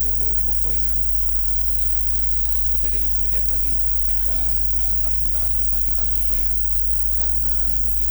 Mokoena terjadi insiden tadi dan sempat mengeras kesakitan Mokoena karena di